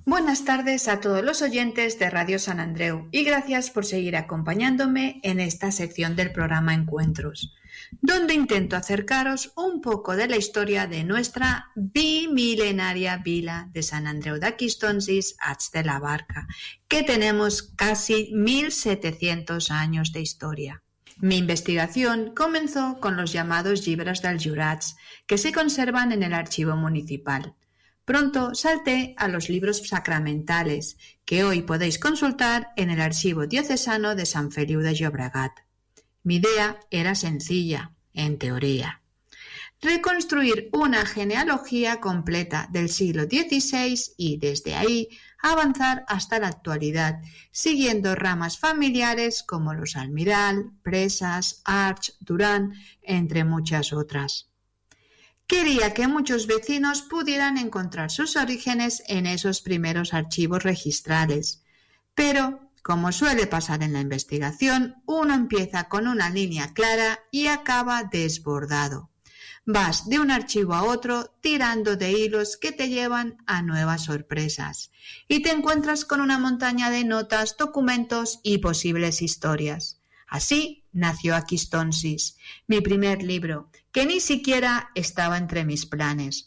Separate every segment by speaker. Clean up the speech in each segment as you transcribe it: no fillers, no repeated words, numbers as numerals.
Speaker 1: Buenas tardes a todos los oyentes de Radio San Andreu y gracias por seguir acompañándome en esta sección del programa Encuentros, donde intento acercaros un poco de la historia de nuestra bimilenaria vila de San Andreu d'Aquistonsis Ats de la Barca, que tenemos casi 1700 años de historia. Mi investigación comenzó con los llamados llibres dels jurats, que se conservan en el archivo municipal. Pronto salté a los libros sacramentales, que hoy podéis consultar en el archivo diocesano de Sant Feliu de Llobregat. Mi idea era sencilla, en teoría: reconstruir una genealogía completa del siglo XVI y desde ahí avanzar hasta la actualidad, siguiendo ramas familiares como los Almiral, Presas, Arch, Durán, entre muchas otras. Quería que muchos vecinos pudieran encontrar sus orígenes en esos primeros archivos registrales, pero, como suele pasar en la investigación, uno empieza con una línea clara y acaba desbordado. Vas de un archivo a otro tirando de hilos que te llevan a nuevas sorpresas y te encuentras con una montaña de notas, documentos y posibles historias. Así nació Aquistonsis, mi primer libro, que ni siquiera estaba entre mis planes.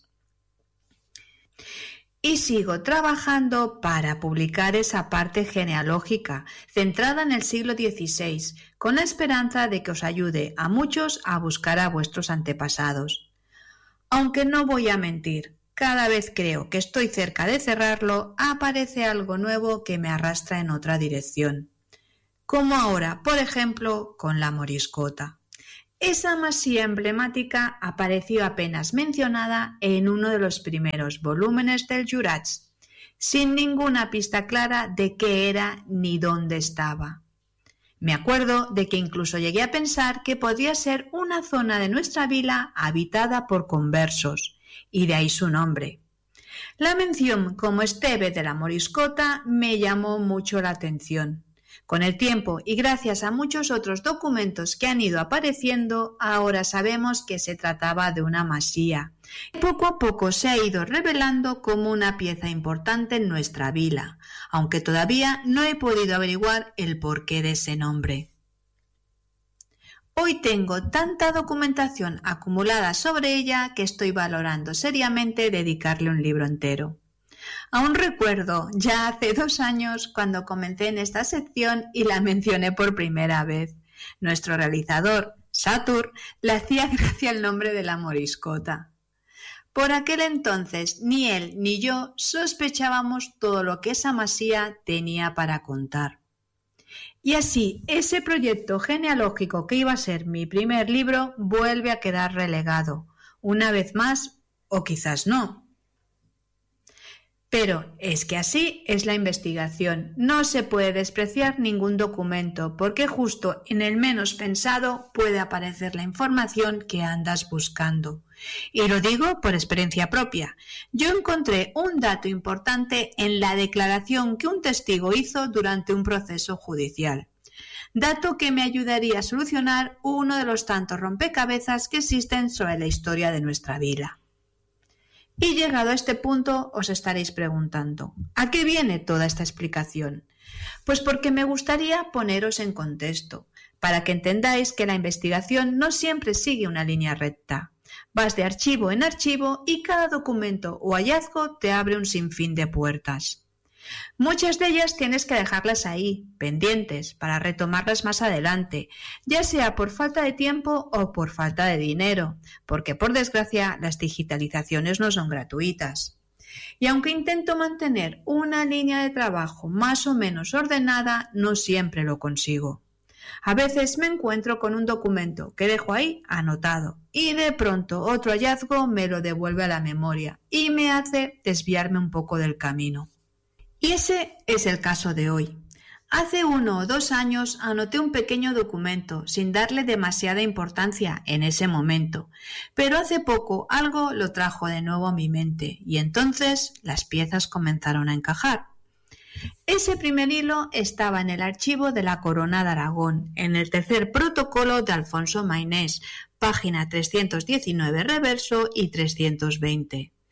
Speaker 1: Y sigo trabajando para publicar esa parte genealógica, centrada en el siglo XVI, con la esperanza de que os ayude a muchos a buscar a vuestros antepasados. Aunque no voy a mentir, cada vez creo que estoy cerca de cerrarlo, aparece algo nuevo que me arrastra en otra dirección. Como ahora, por ejemplo, con la Moriscota. Esa masía emblemática apareció apenas mencionada en uno de los primeros volúmenes del Jurats, sin ninguna pista clara de qué era ni dónde estaba. Me acuerdo de que incluso llegué a pensar que podría ser una zona de nuestra vila habitada por conversos, y de ahí su nombre. La mención como Esteve de la Moriscota me llamó mucho la atención. Con el tiempo y gracias a muchos otros documentos que han ido apareciendo, ahora sabemos que se trataba de una masía. Poco a poco se ha ido revelando como una pieza importante en nuestra vila, aunque todavía no he podido averiguar el porqué de ese nombre. Hoy tengo tanta documentación acumulada sobre ella que estoy valorando seriamente dedicarle un libro entero. Aún recuerdo, ya hace 2 años, cuando comencé en esta sección y la mencioné por primera vez. Nuestro realizador, Satur, le hacía gracia el nombre de la Moriscota. Por aquel entonces, ni él ni yo sospechábamos todo lo que esa masía tenía para contar. Y así, ese proyecto genealógico que iba a ser mi primer libro vuelve a quedar relegado, una vez más, o quizás no. Pero es que así es la investigación, no se puede despreciar ningún documento porque justo en el menos pensado puede aparecer la información que andas buscando. Y lo digo por experiencia propia. Yo encontré un dato importante en la declaración que un testigo hizo durante un proceso judicial. Dato que me ayudaría a solucionar uno de los tantos rompecabezas que existen sobre la historia de nuestra vila. Y llegado a este punto os estaréis preguntando, ¿a qué viene toda esta explicación? Pues porque me gustaría poneros en contexto, para que entendáis que la investigación no siempre sigue una línea recta. Vas de archivo en archivo y cada documento o hallazgo te abre un sinfín de puertas. Muchas de ellas tienes que dejarlas ahí, pendientes, para retomarlas más adelante, ya sea por falta de tiempo o por falta de dinero, porque por desgracia las digitalizaciones no son gratuitas. Y aunque intento mantener una línea de trabajo más o menos ordenada, no siempre lo consigo. A veces me encuentro con un documento que dejo ahí anotado y de pronto otro hallazgo me lo devuelve a la memoria y me hace desviarme un poco del camino. Y ese es el caso de hoy. Hace 1 o 2 años anoté un pequeño documento sin darle demasiada importancia en ese momento, pero hace poco algo lo trajo de nuevo a mi mente y entonces las piezas comenzaron a encajar. Ese primer hilo estaba en el archivo de la Corona de Aragón, en el tercer protocolo de Alfonso Maynés, página 319 reverso y 320.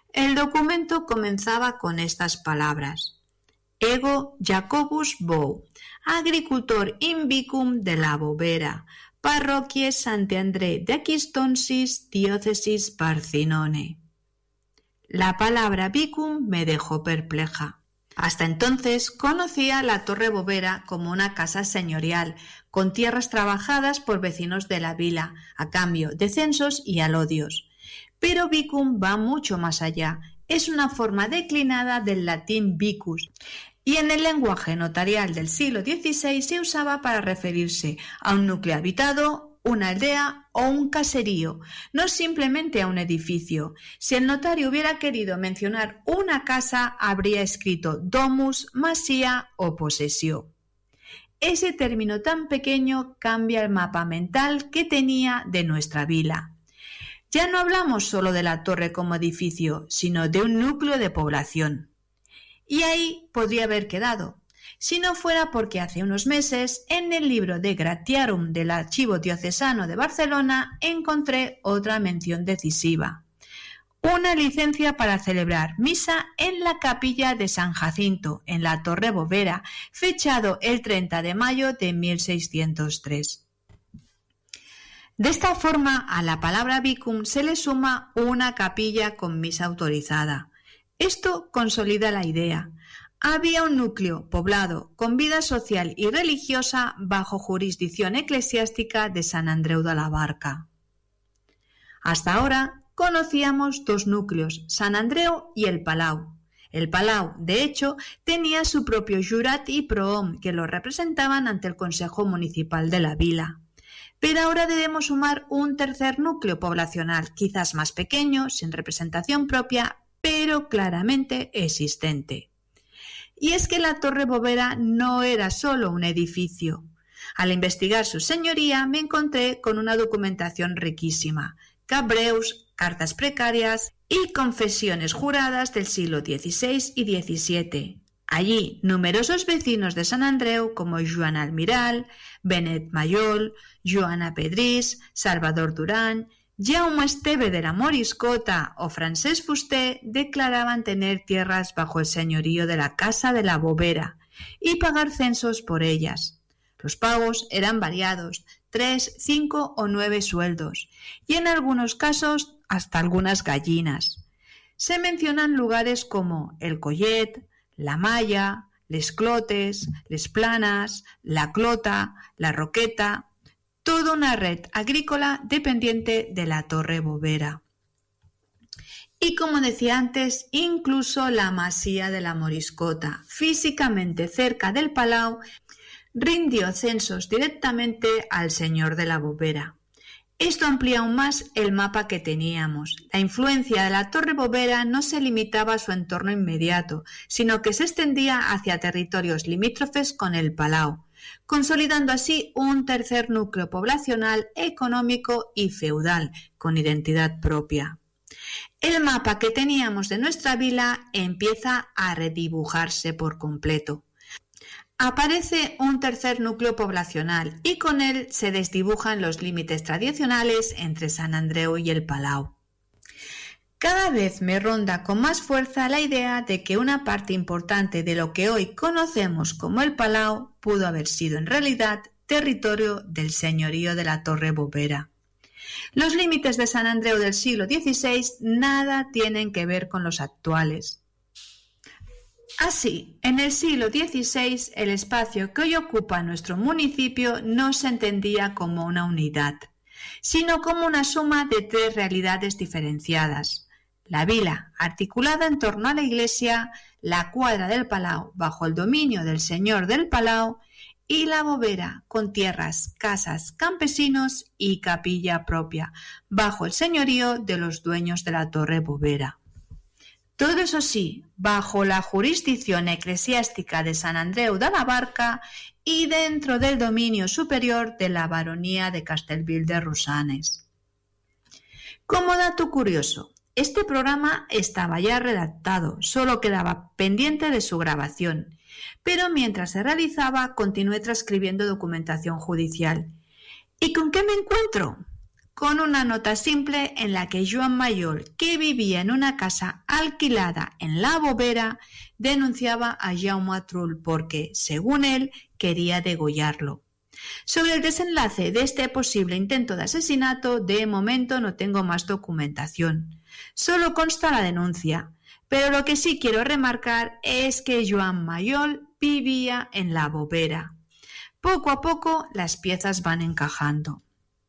Speaker 1: El documento comenzaba con estas palabras: Ego Jacobus Bou, agricultor in vicum de la Bovera, parroquia Sant'André de Aquistonsis, diócesis Barcinone. La palabra vicum me dejó perpleja. Hasta entonces conocía la Torre Bovera como una casa señorial, con tierras trabajadas por vecinos de la vila, a cambio de censos y alodios. Pero vicum va mucho más allá. Es una forma declinada del latín vicus, y en el lenguaje notarial del siglo XVI se usaba para referirse a un núcleo habitado, una aldea o un caserío, no simplemente a un edificio. Si el notario hubiera querido mencionar una casa, habría escrito domus, masía o posesio. Ese término tan pequeño cambia el mapa mental que tenía de nuestra vila. Ya no hablamos solo de la torre como edificio, sino de un núcleo de población. Y ahí podría haber quedado, si no fuera porque hace unos meses, en el libro de Gratiarum del Archivo Diocesano de Barcelona, encontré otra mención decisiva: una licencia para celebrar misa en la capilla de San Jacinto, en la Torre Bovera, fechado el 30 de mayo de 1603. De esta forma, a la palabra vicum se le suma una capilla con misa autorizada. Esto consolida la idea. Había un núcleo poblado con vida social y religiosa bajo jurisdicción eclesiástica de Sant Andreu de la Barca. Hasta ahora conocíamos dos núcleos, Sant Andreu y el Palau. El Palau, de hecho, tenía su propio jurat y prohom que lo representaban ante el Consejo Municipal de la vila. Pero ahora debemos sumar un tercer núcleo poblacional, quizás más pequeño, sin representación propia, pero claramente existente. Y es que la Torre Bovera no era solo un edificio. Al investigar su señoría me encontré con una documentación riquísima: cabreus, cartas precarias y confesiones juradas del siglo XVI y XVII. Allí, numerosos vecinos de Sant Andreu como Joan Almiral, Benet Mayol, Joana Pedrís, Salvador Durán, Jaume Esteve de la Moriscota o Francesc Fuster declaraban tener tierras bajo el señorío de la Casa de la Bovera y pagar censos por ellas. Los pagos eran variados, 3, 5 o 9 sueldos, y en algunos casos hasta algunas gallinas. Se mencionan lugares como el Collet, la Malla, les Clotes, les Planas, la Clota, la Roqueta, toda una red agrícola dependiente de la Torre Bovera. Y como decía antes, incluso la masía de la Moriscota, físicamente cerca del Palau, rindió censos directamente al señor de la Bovera. Esto amplía aún más el mapa que teníamos. La influencia de la Torre Bovera no se limitaba a su entorno inmediato, sino que se extendía hacia territorios limítrofes con el Palau, consolidando así un tercer núcleo poblacional, económico y feudal, con identidad propia. El mapa que teníamos de nuestra vila empieza a redibujarse por completo. Aparece un tercer núcleo poblacional y con él se desdibujan los límites tradicionales entre Sant Andreu y el Palau. Cada vez me ronda con más fuerza la idea de que una parte importante de lo que hoy conocemos como el Palau pudo haber sido en realidad territorio del señorío de la Torre Bovera. Los límites de Sant Andreu del siglo XVI nada tienen que ver con los actuales. Así, en el siglo XVI, el espacio que hoy ocupa nuestro municipio no se entendía como una unidad, sino como una suma de tres realidades diferenciadas: la vila, articulada en torno a la iglesia, la cuadra del Palau, bajo el dominio del señor del Palau, y la Bovera, con tierras, casas, campesinos y capilla propia, bajo el señorío de los dueños de la Torre Bovera. Todo eso sí, bajo la jurisdicción eclesiástica de Sant Andreu de la Barca y dentro del dominio superior de la baronía de Castellvell de Rosanes. Como dato curioso, este programa estaba ya redactado, solo quedaba pendiente de su grabación, pero mientras se realizaba continué transcribiendo documentación judicial. ¿Y con qué me encuentro? con una nota simple en la que Joan Mayol, que vivía en una casa alquilada en La Bobera, denunciaba a Jaume Trull porque, según él, quería degollarlo. Sobre el desenlace de este posible intento de asesinato, de momento no tengo más documentación. Solo consta la denuncia, pero lo que sí quiero remarcar es que Joan Mayol vivía en La Bobera. Poco a poco las piezas van encajando.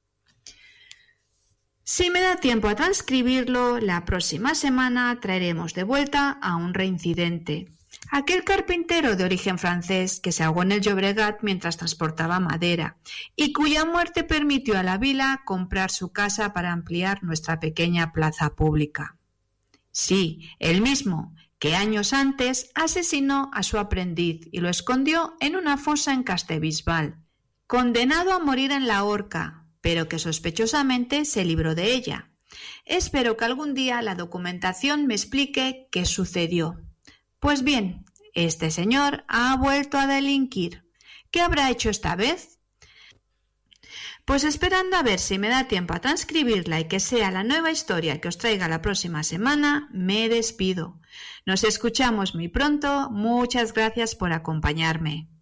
Speaker 1: Si me da tiempo a transcribirlo, la próxima semana traeremos de vuelta a un reincidente. Aquel carpintero de origen francés que se ahogó en el Llobregat mientras transportaba madera y cuya muerte permitió a la vila comprar su casa para ampliar nuestra pequeña plaza pública. Sí, el mismo que años antes asesinó a su aprendiz y lo escondió en una fosa en Castellbisbal, condenado a morir en la horca, pero que sospechosamente se libró de ella. Espero que algún día la documentación me explique qué sucedió. Pues bien, este señor ha vuelto a delinquir. ¿Qué habrá hecho esta vez? Pues esperando a ver si me da tiempo a transcribirla y que sea la nueva historia que os traiga la próxima semana, me despido. Nos escuchamos muy pronto. Muchas gracias por acompañarme.